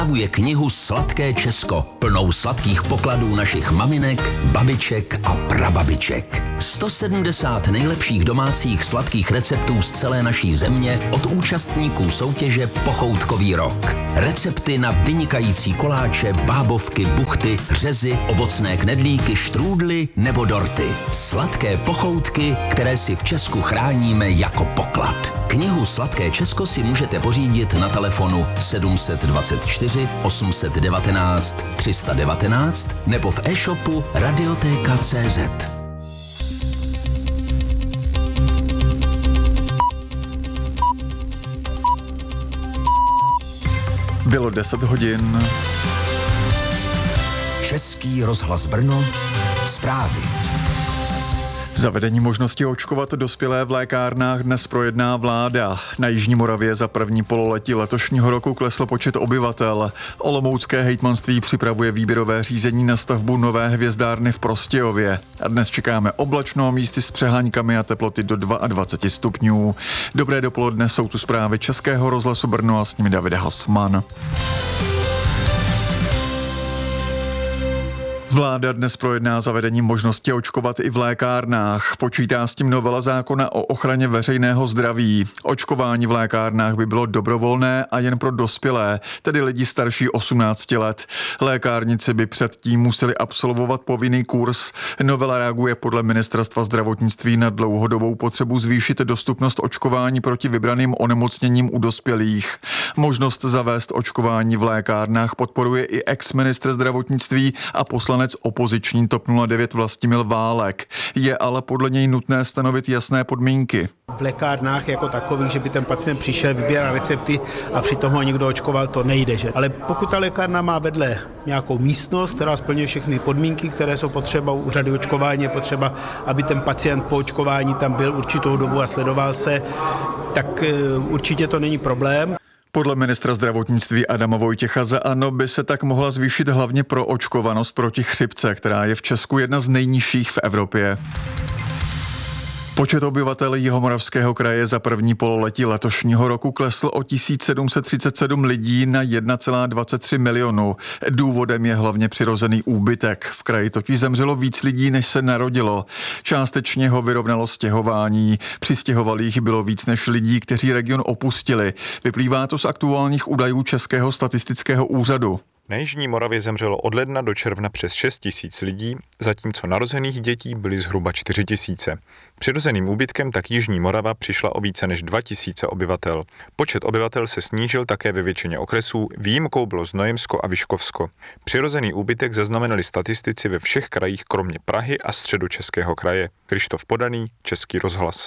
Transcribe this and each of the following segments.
Představuje knihu Sladké Česko, plnou sladkých pokladů našich maminek, babiček a prababiček. 170 nejlepších domácích sladkých receptů z celé naší země od účastníků soutěže Pochoutkový rok. Recepty na vynikající koláče, bábovky, buchty, řezy, ovocné knedlíky, štrůdly nebo dorty. Sladké pochoutky, které si v Česku chráníme jako poklad. Knihu Sladké Česko si můžete pořídit na telefonu 724 819 319 nebo v e-shopu Radioteka.cz. Bylo 10 hodin. Český rozhlas Brno, zprávy. Zavedení možnosti očkovat dospělé v lékárnách dnes projedná vláda. Na Jižní Moravě za první pololetí letošního roku klesl počet obyvatel. Olomoucké hejtmanství připravuje výběrové řízení na stavbu nové hvězdárny v Prostějově. A dnes čekáme oblačno, místy s přeháňkami a teploty do 22 stupňů. Dobré dopoledne, jsou tu zprávy Českého rozhlasu Brno a s nimi David Hasman. Vláda dnes projedná zavedení možnosti očkovat i v lékárnách. Počítá s tím novela zákona o ochraně veřejného zdraví. Očkování v lékárnách by bylo dobrovolné a jen pro dospělé, tedy lidi starší 18 let. Lékárníci by předtím museli absolvovat povinný kurz. Novela reaguje podle Ministerstva zdravotnictví na dlouhodobou potřebu zvýšit dostupnost očkování proti vybraným onemocněním u dospělých. Možnost zavést očkování v lékárnách podporuje i ex-ministr zdravotnictví a poslanec opoziční TOP 09 Vlastimil Válek. Je ale podle něj nutné stanovit jasné podmínky. V lékárnách jako takových, že by ten pacient přišel, vybíral recepty a přitom ho někdo očkoval, to nejde. Že? Ale pokud ta lékárna má vedle nějakou místnost, která splňuje všechny podmínky, které jsou potřeba u řady očkování, je potřeba, aby ten pacient po očkování tam byl určitou dobu a sledoval se, tak určitě to není problém. Podle ministra zdravotnictví Adama Vojtěcha za ANO by se tak mohla zvýšit hlavně proočkovanost proti chřipce, která je v Česku jedna z nejnižších v Evropě. Počet obyvatel Jihomoravského kraje za první pololetí letošního roku klesl o 1737 lidí na 1,23 milionu. Důvodem je hlavně přirozený úbytek. V kraji totiž zemřelo víc lidí, než se narodilo. Částečně ho vyrovnalo stěhování. Přistěhovalých bylo víc než lidí, kteří region opustili. Vyplývá to z aktuálních údajů Českého statistického úřadu. Na Jižní Moravě zemřelo od ledna do června přes 6 000 lidí, zatímco narozených dětí byly zhruba 4 000. Přirozeným úbytkem tak Jižní Morava přišla o více než 2 000 obyvatel. Počet obyvatel se snížil také ve většině okresů, výjimkou bylo Znojemsko a Vyškovsko. Přirozený úbytek zaznamenali statistici ve všech krajích kromě Prahy a Středočeského kraje. Krištof Podaný, Český rozhlas.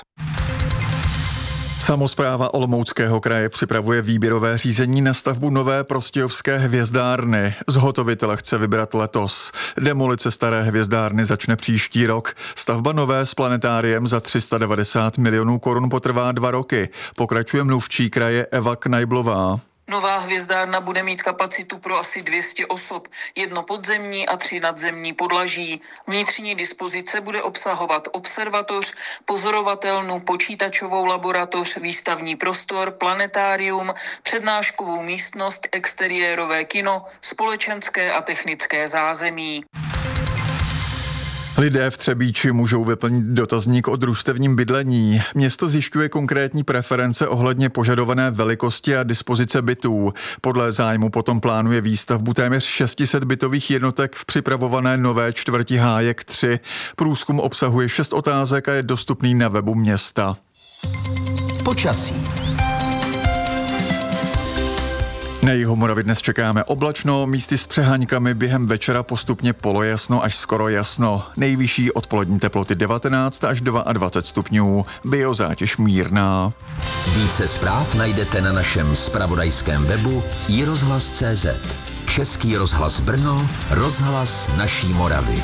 Samospráva Olomouckého kraje připravuje výběrové řízení na stavbu nové prostějovské hvězdárny. Zhotovitele chce vybrat letos. Demolice staré hvězdárny začne příští rok. Stavba nové s planetáriem za 390 milionů korun potrvá 2 roky. Pokračuje mluvčí kraje Eva Knajblová. Nová hvězdárna bude mít kapacitu pro asi 200 osob, 1 podzemní a 3 nadzemní podlaží. Vnitřní dispozice bude obsahovat observatoř, pozorovatelnu, počítačovou laboratoř, výstavní prostor, planetárium, přednáškovou místnost, exteriérové kino, společenské a technické zázemí. Lidé v Třebíči můžou vyplnit dotazník o družstevním bydlení. Město zjišťuje konkrétní preference ohledně požadované velikosti a dispozice bytů. Podle zájmu potom plánuje výstavbu téměř 600 bytových jednotek v připravované nové čtvrti Hájek 3. Průzkum obsahuje 6 otázek a je dostupný na webu města. Počasí. Na Jihomoravě dnes čekáme oblačno, místy s přeháňkami, během večera postupně polojasno až skoro jasno. Nejvyšší odpolední teploty 19 až 22 stupňů, biozátěž mírná. Více zpráv najdete na našem zpravodajském webu iRozhlas.cz. Český rozhlas Brno, rozhlas naší Moravy.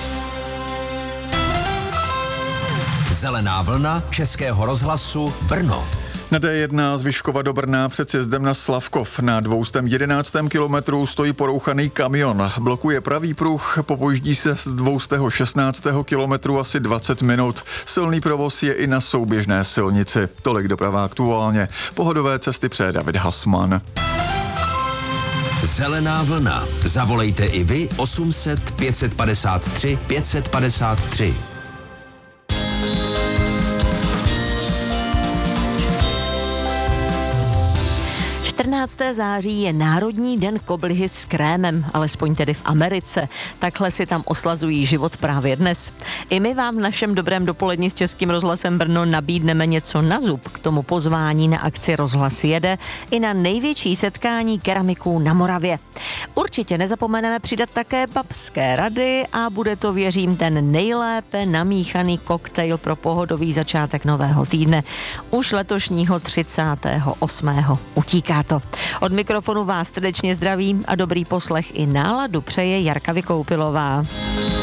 Zelená vlna Českého rozhlasu Brno. Na D1 z Vyškova do Brna před sjezdem na Slavkov na 211. kilometru stojí porouchaný kamion. Blokuje pravý pruh, popojíždí se z 216. kilometru asi 20 minut. Silný provoz je i na souběžné silnici. Tolik doprava aktuálně. Pohodové cesty přeje David Hasman. Zelená vlna. Zavolejte i vy 800 553 553. 14. září je Národní den koblihy s krémem, alespoň tedy v Americe. Takhle si tam oslazují život právě dnes. I my vám v našem dobrém dopoledni s Českým rozhlasem Brno nabídneme něco na zub. K tomu pozvání na akci Rozhlas jede i na největší setkání keramiků na Moravě. Určitě nezapomeneme přidat také babské rady a bude to, věřím, ten nejlépe namíchaný koktejl pro pohodový začátek nového týdne. Už letošního 38. Utíká to. Od mikrofonu vás srdečně zdravím a dobrý poslech i náladu přeje Jarka Vykoupilová.